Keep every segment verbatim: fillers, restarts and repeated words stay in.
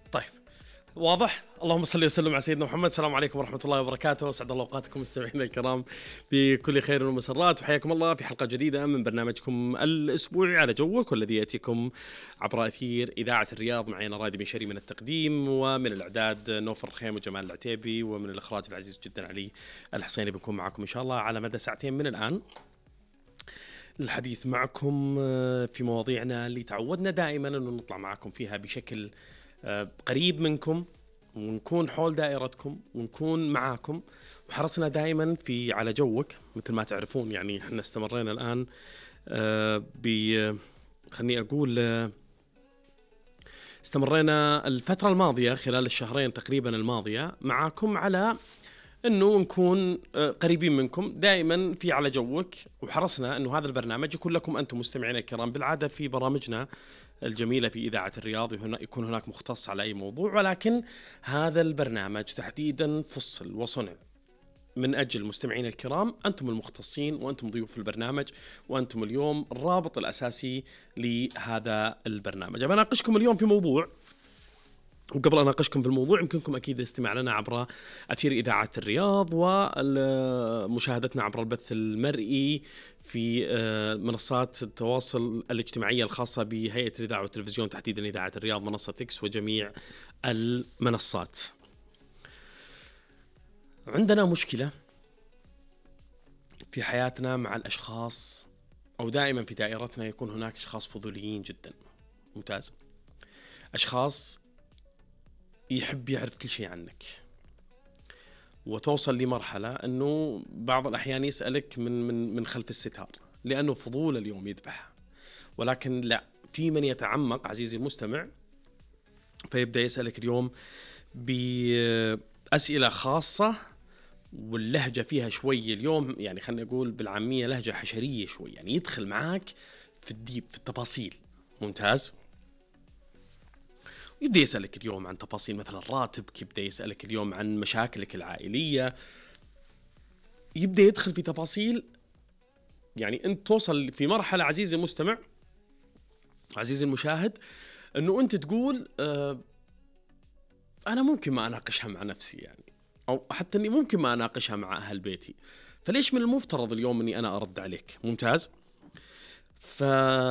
طيب واضح. اللهم صل وسلم على سيدنا محمد. السلام عليكم ورحمة الله وبركاته. أسعد الله أوقاتكم مستمعينا الكرام بكل خير ومسرات، وحياكم الله في حلقة جديدة من برنامجكم الأسبوعي على جوك، والذي يأتيكم عبر أثير إذاعة الرياض. معي أنا رادي بن شري من التقديم، ومن الإعداد نوفر الخيم وجمال العتيبي، ومن الإخراج العزيز جدا علي الحسيني. بنكون معكم إن شاء الله على مدى ساعتين من الآن الحديث معكم في مواضيعنا اللي تعودنا دائما أنه نطلع معكم فيها بشكل قريب منكم، ونكون حول دائرتكم ونكون معاكم. وحرصنا دائما في على جوك مثل ما تعرفون. يعني احنا استمرينا الآن ب خلني أقول استمرينا الفترة الماضية خلال الشهرين تقريبا الماضية معاكم على أنه نكون قريبين منكم دائما في على جوك. وحرصنا أنه هذا البرنامج يكون لكم أنتم مستمعين الكرام. بالعادة في برامجنا الجميلة في إذاعة الرياض يكون هناك مختص على أي موضوع، ولكن هذا البرنامج تحديدا فصل وصنع من أجل مستمعين الكرام. أنتم المختصين وأنتم ضيوف البرنامج، وأنتم اليوم الرابط الأساسي لهذا البرنامج. أنا أناقشكم اليوم في موضوع، وقبل أن أناقشكم في الموضوع يمكنكم أكيد الاستماع لنا عبر أثير إذاعة الرياض، ومشاهدتنا عبر البث المرئي في منصات التواصل الاجتماعية الخاصة بهيئة الإذاعة والتلفزيون، تحديدا إذاعة الرياض، منصة إكس، وجميع المنصات. عندنا مشكلة في حياتنا مع الأشخاص، أو دائما في دائرتنا يكون هناك أشخاص فضوليين جدا. ممتاز. أشخاص يحب يعرف كل شيء عنك، وتوصل لمرحلة أنه بعض الأحيان يسألك من من من خلف الستار، لأنه فضول اليوم يذبح. ولكن لا، في من يتعمق عزيزي المستمع فيبدأ يسألك اليوم بأسئلة خاصة، واللهجة فيها شوي اليوم، يعني خلنا نقول بالعامية لهجة حشرية شوي، يعني يدخل معاك في الديب في التفاصيل. ممتاز. يبدأ يسألك اليوم عن تفاصيل مثلا راتبك، يبدأ يسألك اليوم عن مشاكلك العائلية، يبدأ يدخل في تفاصيل. يعني أنت توصل في مرحلة عزيزي المستمع عزيزي المشاهد أنه أنت تقول آه أنا ممكن ما أناقشها مع نفسي، يعني أو حتى أني ممكن ما أناقشها مع أهل بيتي، فليش من المفترض اليوم أني أنا أرد عليك؟ ممتاز. ف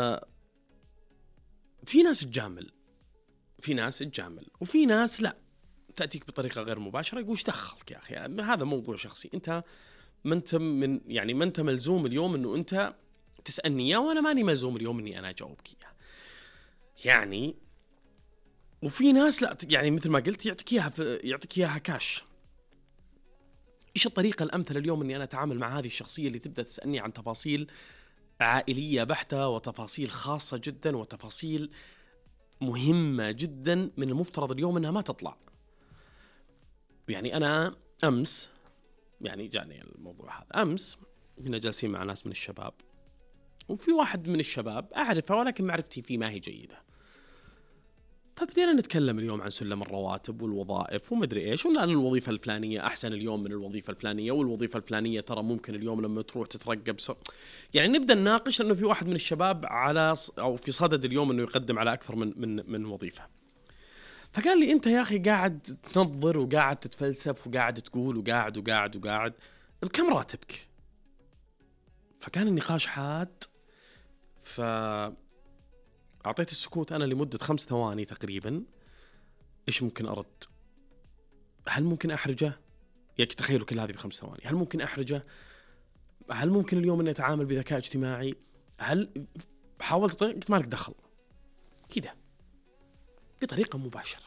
في ناس تجامل، في ناس تجامل وفي ناس لا، تأتيك بطريقة غير مباشرة يقول ايش دخلك يا أخي، هذا موضوع شخصي، أنت ما أنت من يعني ما أنت ملزوم اليوم أنه أنت تسألني إياه، وأنا ماني ملزوم اليوم أني أنا أجاوبك إياه. يعني وفي ناس لا، يعني مثل ما قلت يعطيك إياها يعطيك إياها كاش. إيش الطريقة الأمثل اليوم أني أنا أتعامل مع هذه الشخصية اللي تبدأ تسألني عن تفاصيل عائلية بحتة، وتفاصيل خاصة جدا، وتفاصيل مهمة جدا من المفترض اليوم أنها ما تطلع. يعني أنا أمس يعني جاني الموضوع هذا. أمس كنا جالسين مع ناس من الشباب، وفي واحد من الشباب أعرفه ولكن معرفتي فيه ما هي جيدة، فبدينا نتكلم اليوم عن سلم الرواتب والوظائف ومدري إيش، وأن الوظيفة الفلانية أحسن اليوم من الوظيفة الفلانية، والوظيفة الفلانية ترى ممكن اليوم لما تروح تترقب سو... يعني نبدأ نناقش، لأنه في واحد من الشباب على أو في صدد اليوم أنه يقدم على أكثر من من من وظيفة. فقال لي أنت يا أخي قاعد تنظر وقاعد تتفلسف وقاعد تقول وقاعد وقاعد وقاعد بكم راتبك؟ فكان النقاش حاد، فأعطيت السكوت أنا لمدة خمس ثواني تقريبا. إيش ممكن أرد؟ هل ممكن أحرجه؟ يعني تخيلوا كل هذه بخمس ثواني. هل ممكن أحرجه؟ هل ممكن اليوم أن أتعامل بذكاء اجتماعي؟ هل حاولت؟ قلت مالك دخل كذا بطريقة مباشرة.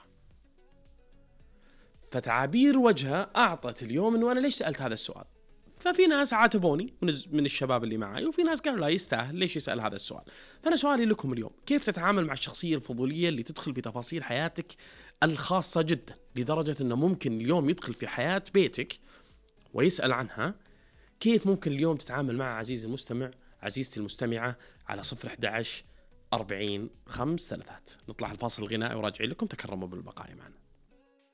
فتعابير وجهه أعطت اليوم أنه أنا ليش سألت هذا السؤال. ففي ناس عاتبوني من الشباب اللي معي، وفي ناس قالوا لا يستاهل ليش يسأل هذا السؤال. فأنا سؤالي لكم اليوم، كيف تتعامل مع الشخصية الفضولية اللي تدخل في تفاصيل حياتك الخاصة جدا، لدرجة أنه ممكن اليوم يدخل في حياة بيتك ويسأل عنها؟ كيف ممكن اليوم تتعامل مع عزيزي المستمع عزيزتي المستمعة على صفر أحد عشر أربعين خمس ثلاثات؟ نطلع الفاصل الغنائي وراجعين لكم، تكرموا بالبقاء معنا.